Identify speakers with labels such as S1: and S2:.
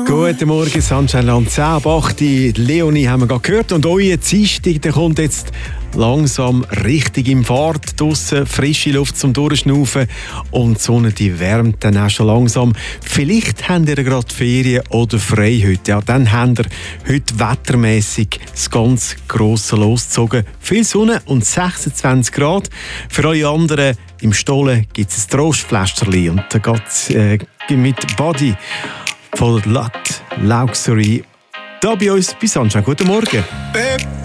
S1: Guten Morgen, Sandsteinland 10 ab 8. Leonie haben wir gerade gehört. Und euer Dienstag, der kommt jetzt langsam richtig in Fahrt. Draussen frische Luft zum Durchschnaufen. Und die Sonne, die wärmt dann auch schon langsam. Vielleicht habt ihr gerade Ferien oder frei heute. Ja, dann habt ihr heute wettermässig das ganz grosse losgezogen. Viel Sonne und 26 Grad. Für euch anderen im Stollen gibt es ein Trostpflästerchen. Und da geht es mit Body von Luxury. Da bei uns bei Sunshine. Guten Morgen.